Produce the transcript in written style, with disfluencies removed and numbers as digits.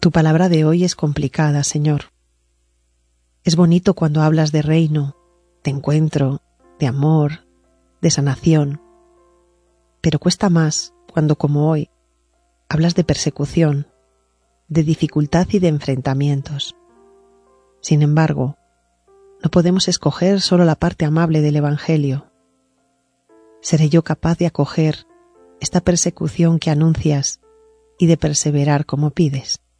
Tu palabra de hoy es complicada, Señor. Es bonito cuando hablas de reino, de encuentro, de amor, de sanación, pero cuesta más cuando, como hoy, hablas de persecución, de dificultad y de enfrentamientos. Sin embargo, no podemos escoger solo la parte amable del Evangelio. ¿Seré yo capaz de acoger esta persecución que anuncias y de perseverar como pides?